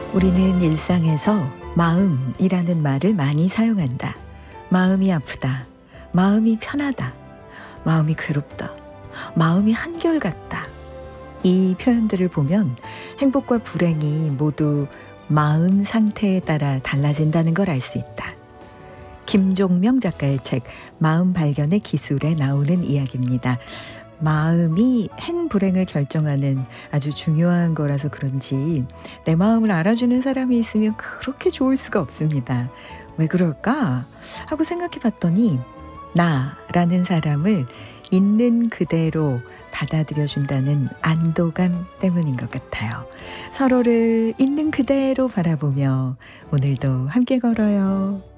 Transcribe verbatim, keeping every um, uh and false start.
우리는 일상에서 마음이라는 말을 많이 사용한다. 마음이 아프다. 마음이 편하다. 마음이 괴롭다. 마음이 한결같다. 이 표현들을 보면 행복과 불행이 모두 마음 상태에 따라 달라진다는 걸 알 수 있다. 김종명 작가의 책 마음 발견의 기술에 나오는 이야기입니다. 마음이 행불행을 결정하는 아주 중요한 거라서 그런지 내 마음을 알아주는 사람이 있으면 그렇게 좋을 수가 없습니다. 왜 그럴까 하고 생각해 봤더니 나라는 사람을 있는 그대로 받아들여준다는 안도감 때문인 것 같아요. 서로를 있는 그대로 바라보며 오늘도 함께 걸어요.